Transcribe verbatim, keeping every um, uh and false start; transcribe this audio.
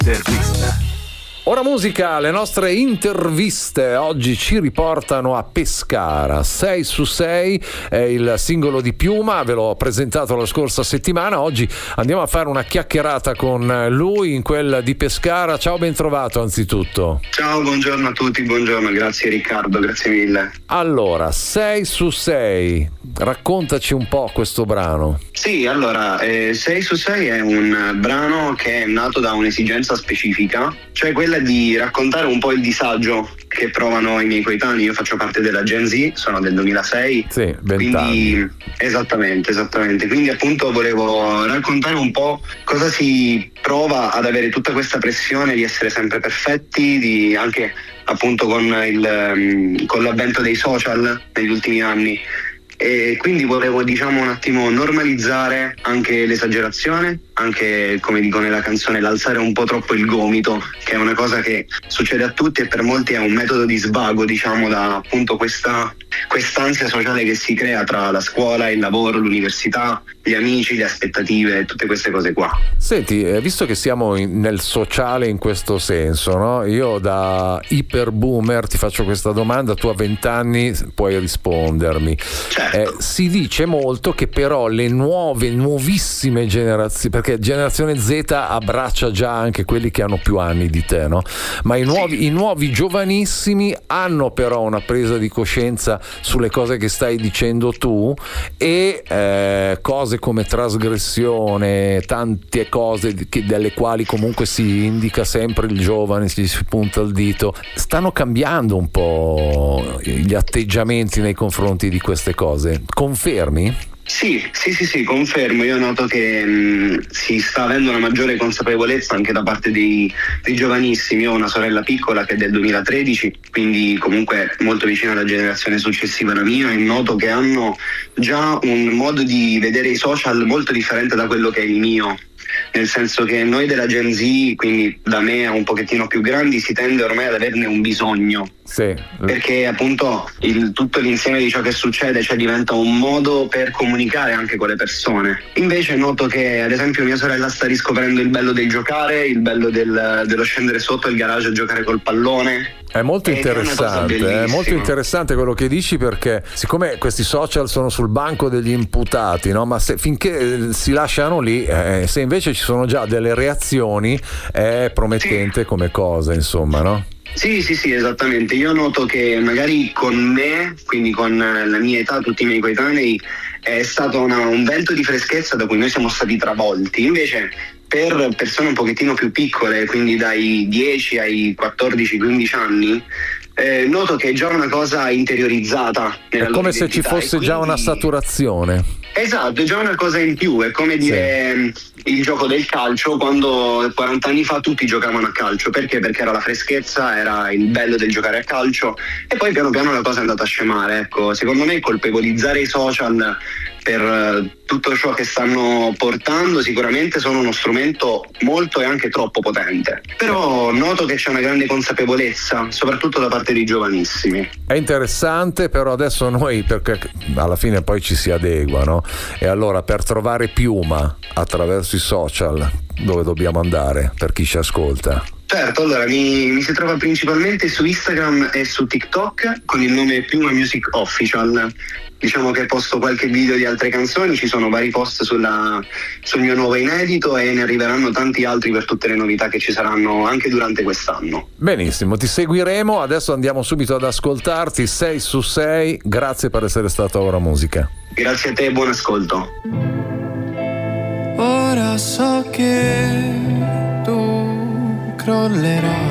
Intervista. Ora musica, le nostre interviste oggi ci riportano a Pescara. sei su sei è il singolo di Piuma, ve l'ho presentato la scorsa settimana. Oggi andiamo a fare una chiacchierata con lui in quel di Pescara. Ciao, ben trovato anzitutto. Ciao, buongiorno a tutti, buongiorno, grazie Riccardo, grazie mille. Allora, sei su sei, raccontaci un po' questo brano. Sì, allora, eh, sei su sei è un brano che è nato da un'esigenza specifica, cioè quella di raccontare un po' il disagio che provano i miei coetanei. Io faccio parte della Gen Z, sono del duemilasei. Sì, quindi vent'anni. Esattamente, esattamente. Quindi appunto volevo raccontare un po' cosa si prova ad avere tutta questa pressione di essere sempre perfetti, di anche appunto con il con l'avvento dei social negli ultimi anni. E quindi volevo, diciamo, un attimo normalizzare anche l'esagerazione, anche, come dico nella canzone, l'alzare un po' troppo il gomito, che è una cosa che succede a tutti e per molti è un metodo di svago, diciamo, da appunto questa quest'ansia sociale che si crea tra la scuola, il lavoro, l'università, gli amici, le aspettative, tutte queste cose qua. Senti, eh, visto che siamo in, nel sociale in questo senso, no? Io da iper boomer ti faccio questa domanda, tu a vent'anni puoi rispondermi. Certo. Eh, si dice molto che però le nuove, nuovissime generazioni, perché generazione Z abbraccia già anche quelli che hanno più anni di te, no? Ma i nuovi, sì. i nuovi giovanissimi hanno però una presa di coscienza sulle cose che stai dicendo tu e eh, cose come trasgressione, tante cose che, delle quali comunque si indica sempre il giovane, si, si punta il dito, stanno cambiando un po' gli atteggiamenti nei confronti di queste cose. Confermi? Sì, sì, sì, sì, confermo. Io noto che mh, si sta avendo una maggiore consapevolezza anche da parte dei, dei giovanissimi. Io ho una sorella piccola che è del duemilatredici, quindi comunque molto vicina alla generazione successiva alla mia, e noto che hanno già un modo di vedere i social molto differente da quello che è il mio. Nel senso che noi della Gen Z, quindi da me a un pochettino più grandi, si tende ormai ad averne un bisogno. Sì. Perché appunto il, tutto l'insieme di ciò che succede, cioè, diventa un modo per comunicare anche con le persone. Invece noto che ad esempio mia sorella sta riscoprendo il bello del giocare, il bello del, dello scendere sotto il garage a giocare col pallone. È molto Ed interessante, è, è molto interessante quello che dici, perché siccome questi social sono sul banco degli imputati, no? Ma se, finché si lasciano lì, eh, se invece ci sono già delle reazioni, è promettente, sì, come cosa, insomma, no? Sì, sì, sì, esattamente. Io noto che magari con me, quindi con la mia età, tutti i miei coetanei, è stato una, un vento di freschezza da cui noi siamo stati travolti. Invece per persone un pochettino più piccole, quindi dai dieci ai quattordici quindici anni, eh, noto che è già una cosa interiorizzata nella è come loro se ci fosse quindi... già una saturazione. Esatto, è già una cosa in più. È come dire, sì, il gioco del calcio, quando quaranta anni fa tutti giocavano a calcio. Perché? Perché era la freschezza, era il bello del giocare a calcio, e poi piano piano la cosa è andata a scemare. Ecco, secondo me colpevolizzare i social per tutto ciò che stanno portando sicuramente sono uno strumento molto e anche troppo potente, però noto che c'è una grande consapevolezza soprattutto da parte dei giovanissimi. È interessante, però adesso noi, perché alla fine poi ci si adegua, no? E allora per trovare Piuma attraverso i social dove dobbiamo andare per chi ci ascolta? Certo, allora mi, mi si trova principalmente su Instagram e su TikTok con il nome Piuma Music Official. Diciamo che posto qualche video di altre canzoni, ci sono vari post sulla, sul mio nuovo inedito, e ne arriveranno tanti altri per tutte le novità che ci saranno anche durante quest'anno. Benissimo, ti seguiremo. Adesso andiamo subito ad ascoltarti. sei su sei, grazie per essere stato a Ora Musica. Grazie a te e buon ascolto. Ora so che tu crollerai